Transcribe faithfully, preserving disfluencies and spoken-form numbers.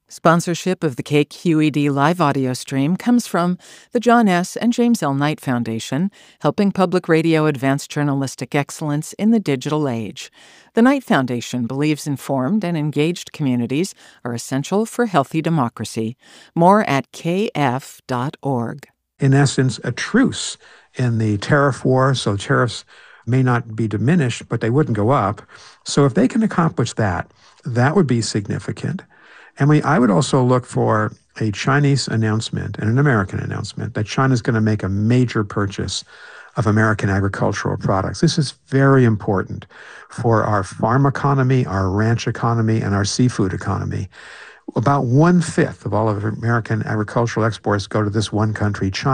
Sponsorship of the K Q E D live audio stream comes from the John S. and James L. Knight Foundation, helping public radio advance journalistic excellence in the digital age. The Knight Foundation believes informed and engaged communities are essential for healthy democracy. More at k f dot org. In essence, a truce in the tariff war, so tariffs may not be diminished, but they wouldn't go up. So if they can accomplish that, that would be significant. And we, I would also look for a Chinese announcement and an American announcement that China's going to make a major purchase of American agricultural products. This is very important for our farm economy, our ranch economy, and our seafood economy. About one-fifth of all of American agricultural exports go to this one country, China.